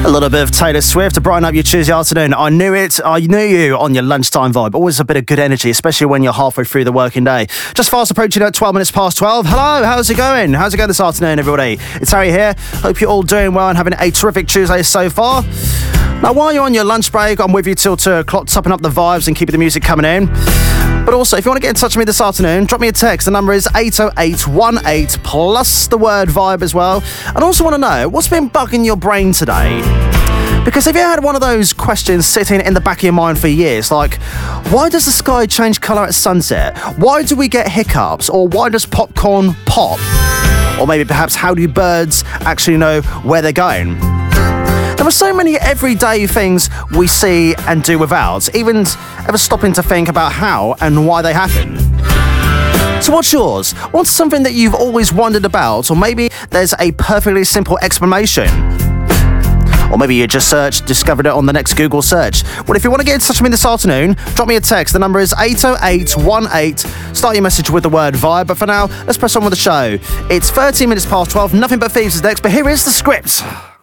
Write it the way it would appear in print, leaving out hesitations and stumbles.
A little bit of Taylor Swift to brighten up your Tuesday afternoon. I knew it. I knew you on your lunchtime vibe. Always a bit of good energy, especially when you're halfway through the working day. Just fast approaching at 12 minutes past 12. Hello, how's it going? How's it going this afternoon, everybody? It's Harry here. Hope you're all doing well and having a terrific Tuesday so far. Now, while you're on your lunch break, I'm with you till 2 o'clock, topping up the vibes and keeping the music coming in. But also, if you want to get in touch with me this afternoon, drop me a text. The number is 80818 plus the word vibe as well. And also want to know, what's been bugging your brain today? Because have you had one of those questions sitting in the back of your mind for years, like, why does the sky change colour at sunset? Why do we get hiccups? Or why does popcorn pop? Or maybe perhaps, how do birds actually know where they're going? There are so many everyday things we see and do without even ever stopping to think about how and why they happen. So what's yours? What's something that you've always wondered about? Or maybe there's a perfectly simple explanation. Or maybe you just discovered it on the next Google search. Well, if you want to get in touch with me this afternoon, drop me a text. The number is 80818. Start your message with the word vibe. But for now, let's press on with the show. It's 13 minutes past 12. Nothing But Thieves is next, but here is the script.